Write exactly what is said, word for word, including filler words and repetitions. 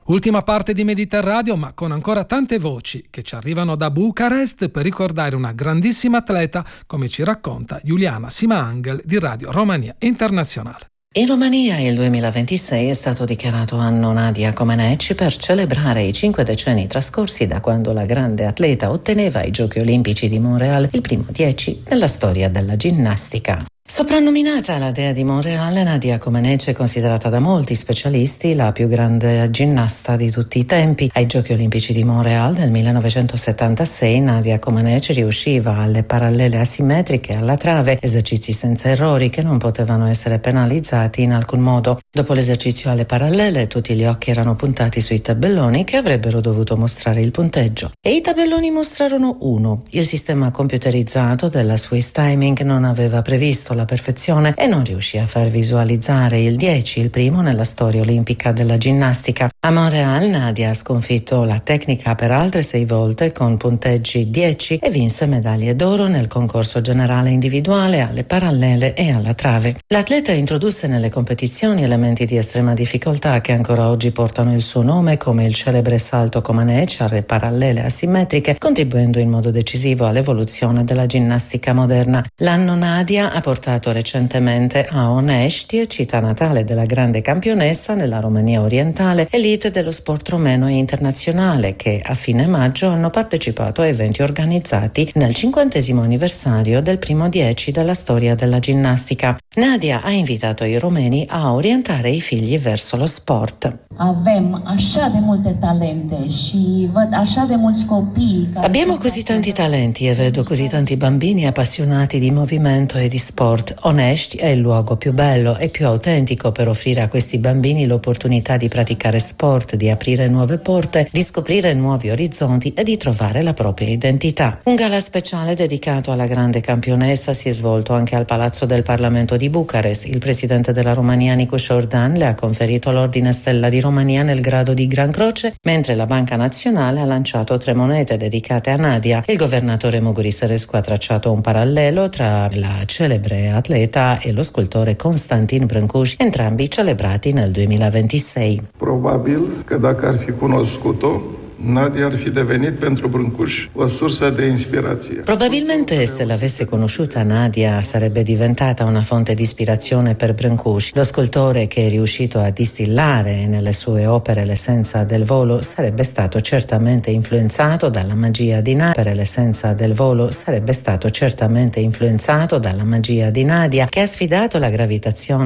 Ultima parte di Mediterraneo, ma con ancora tante voci che ci arrivano da Bucarest per ricordare una grandissima atleta, come ci racconta Juliana Simangel di Radio Romania Internazionale. In Romania il duemilaventisei è stato dichiarato anno Nadia Comaneci per celebrare i cinque decenni trascorsi da quando la grande atleta otteneva ai Giochi Olimpici di Montréal il primo dieci nella storia della ginnastica. Soprannominata la dea di Montréal, Nadia Comaneci è considerata da molti specialisti la più grande ginnasta di tutti i tempi. Ai Giochi Olimpici di Montréal nel millenovecentosettantasei Nadia Comaneci riusciva alle parallele asimmetriche alla trave, esercizi senza errori che non potevano essere penalizzati in alcun modo. Dopo l'esercizio alle parallele tutti gli occhi erano puntati sui tabelloni che avrebbero dovuto mostrare il punteggio. E i tabelloni mostrarono uno. Il sistema computerizzato della Swiss Timing non aveva previsto la perfezione e non riuscì a far visualizzare il dieci, il primo nella storia olimpica della ginnastica. A Montréal Nadia ha sconfitto la tecnica per altre sei volte con punteggi dieci e vinse medaglie d'oro nel concorso generale individuale, alle parallele e alla trave. L'atleta introdusse nelle competizioni elementi di estrema difficoltà che ancora oggi portano il suo nome, come il celebre salto Comaneci alle parallele asimmetriche, contribuendo in modo decisivo all'evoluzione della ginnastica moderna. L'anno Nadia ha portato recentemente a Onești, città natale della grande campionessa nella Romania orientale, elite dello sport romeno e internazionale, che a fine maggio hanno partecipato a eventi organizzati nel cinquantesimo anniversario del primo dieci della storia della ginnastica. Nadia ha invitato i romeni a orientare i figli verso lo sport. Avem așa de multe talente și văd așa de mulți copii. Abbiamo così tanti talenti e vedo così tanti bambini appassionati di movimento e di sport. Onești è il luogo più bello e più autentico per offrire a questi bambini l'opportunità di praticare sport, di aprire nuove porte, di scoprire nuovi orizzonti e di trovare la propria identità. Un gala speciale dedicato alla grande campionessa si è svolto anche al Palazzo del Parlamento di Bucarest. Il presidente della Romania, Nicu Șordan, le ha conferito l'Ordine Stella di Romania nel grado di Gran Croce, mentre la Banca Nazionale ha lanciato tre monete dedicate a Nadia. Il governatore Mugurisărescu ha tracciato un parallelo tra la celebre atleta e lo scultore Constantin Brâncuș, entrambi celebrati nel duemilaventisei. Probabil că dacă ar fi cunoscut-o, Nadia ar fi devenit pentru Brâncuș o sursă de ispirație. Probabilmente se l'avesse conosciuta Nadia sarebbe diventata una fonte di ispirazione per Brâncuș. Lo scultore che è riuscito a distillare nelle sue opere l'essenza del volo sarebbe stato certamente influenzato dalla magia di Nadia. Per l'essenza del volo sarebbe stato certamente influenzato dalla magia di Nadia, che ha sfidato la gravitazione